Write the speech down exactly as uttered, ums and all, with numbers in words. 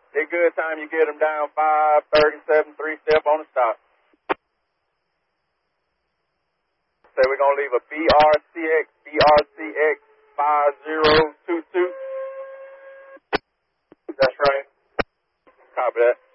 They good time you get them down five thirty-seven, three step on the stop. Say we're going to leave a B R C X, B R C X five zero two two. That's right. Copy that.